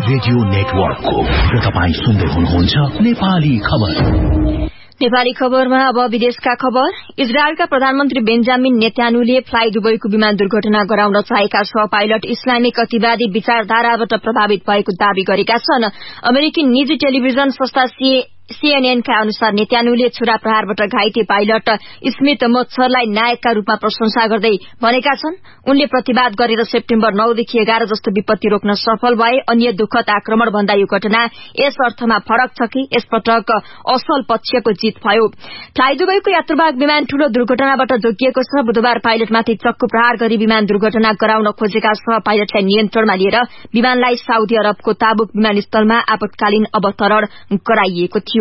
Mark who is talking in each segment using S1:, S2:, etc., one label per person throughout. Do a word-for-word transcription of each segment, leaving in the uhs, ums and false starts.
S1: Radio नेटवर्कको र तपाईँ सुन्दै हुनुहुन्छ नेपाली खबर।
S2: नेपाली खबरमा अब विदेशका खबर। इजरायलका प्रधानमन्त्री बेन्जामिन नेतान्याहुले फ्लाइ दुबईको विमान दुर्घटना गराउन चाहेका सह पाइलट इस्लामिक अतिवादी विचारधाराबाट प्रभावित भएको दावी गरेका छन्। अमेरिकी निजी टेलिभिजन संस्था सीएनएन का अनुसार नेतान्याहुले छुरा प्रहारबाट घाइते पाइलट स्मिथ मच्छरलाई नायकका रूपमा प्रशंसा गर्दै भनेका छन् उनले प्रतिवाद गरेर सेप्टेम्बर नौ देखि एघार जस्तो विपत्ति रोक्न सफल भए। अन्य दुःखद आक्रमण भन्दा यो घटना यस अर्थमा फरक छ कि यसपटक असल पक्षको जित भयो। फ्लाइ दुबईको यात्रुवाहक विमान ठूलो दुर्घटनाबाट जोगिएको छ। बुधबार पाइलटमाथि चक्कु प्रहार गरी विमान दुर्घटना गराउन खोजेका सह पाइलटलाई नियन्त्रणमा लिएर विमानलाई साउदी अरबको ताबुक विमानस्थलमा आपतकालीन अवतरण गराइएको थियो।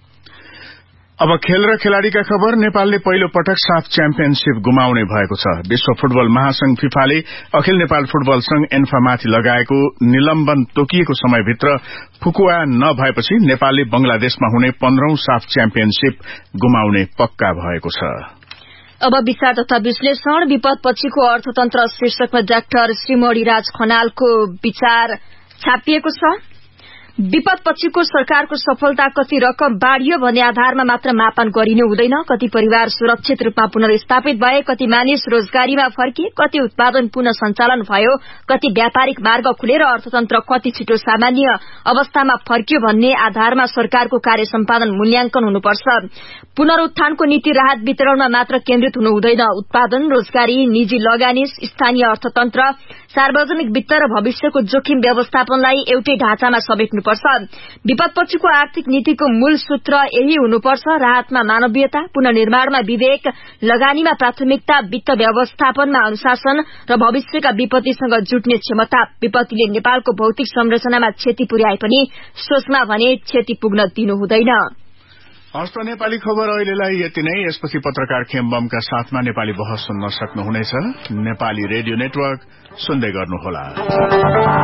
S3: अब खेल र खेलाड़ीका खबर। नेपालले पहिलो पटक साफ च्याम्पियनशीप गुमाउने भएको छ। विश्व फुटबल महासंघ फिफाले अखिल नेपाल फुटबल संघ एन्फामाथि लगाएको निलम्बन तोकिएको समयभित्र फुकुवा नभएपछि नेपालले बंगलादेशमा हुने पन्ध्रौं साफ च्याम्पियनशीप गुमाउने पक्का भएको छ।
S2: अब विचार तथा विश्लेषण। विपद पछिको अर्थतन्त्र शीर्षकमा डाक्टर श्रीमणिराज खनालको विचार छापिएको छ। विपद पछिको सरकारको सफलता कति रकम बाढ़ियो भन्ने आधारमा मात्र मापन गरिनु हुँदैन। कति परिवार सुरक्षित रूपमा पुनर्स्थापित भए, कति मानिस रोजगारीमा फर्किए, कति उत्पादन पुनः सञ्चालन भयो, कति व्यापारिक मार्ग खुलेर अर्थतन्त्र कति छिटो सामान्य अवस्थामा फर्कियो भन्ने आधारमा सरकारको कार्य सम्पादन मूल्याङ्कन हुनुपर्छ। पुनरुत्थानको नीति राहत वितरणमा मात्र केन्द्रित हुनु हुँदैन। उत्पादन, रोजगारी, निजी लगानी, स्थानीय अर्थतन्त्र, सार्वजनिक वित्त र भविष्यको जोखिम व्यवस्थापनलाई एउटै ढाँचामा समेट्नुपर्छ। विपदपछिको आर्थिक नीतिको मूल सूत्र यही हुनुपर्छ। राहतमा मानवीयता, पुनर्निर्माणमा विवेक, लगानीमा प्राथमिकता, वित्त व्यवस्थापनमा अनुशासन र भविष्यका विपत्तिसँग जुट्ने क्षमता। विपत्तिले नेपालको भौतिक संरचनामा क्षति पुर्याए पनि सोचमा भने क्षति पुग्न दिनु हुँदैन।
S3: हस्त नेपाली खबर अहिलेलाई यति नै। यसपछि पत्रकार खेमबमका साथमा नेपाली बहस सुन्न सक्नुहुनेछ। नेपाली रेडियो नेटवर्क सुन्दै गर्नुहोला।